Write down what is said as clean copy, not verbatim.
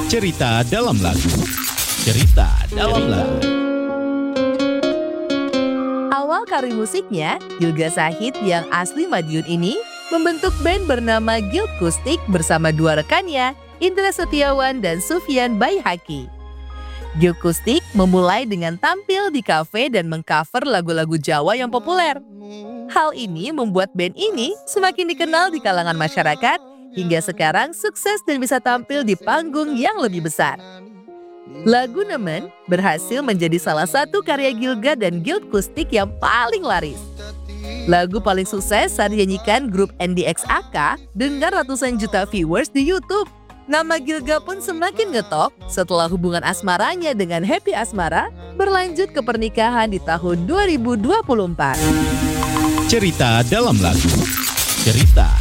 Cerita dalam lagu. Cerita dalam lagu. Awal karir musiknya, Gilga Syahid yang asli Madiun ini membentuk band bernama Guild Kustik bersama dua rekannya, Indra Setiawan dan Sufyan Baihaqi. Guild Kustik memulai dengan tampil di kafe dan mengcover lagu-lagu Jawa yang populer. Hal ini membuat band ini semakin dikenal di kalangan masyarakat, hingga sekarang sukses dan bisa tampil di panggung yang lebih besar. Lagu Nemen berhasil menjadi salah satu karya Gilga dan Guild Kustik yang paling laris. Lagu paling sukses saat dinyanyikan grup NDXAK dengan ratusan juta viewers di YouTube. Nama Gilga pun semakin ngetop setelah hubungan asmaranya dengan Happy Asmara berlanjut ke pernikahan di tahun 2024. Cerita dalam lagu. Cerita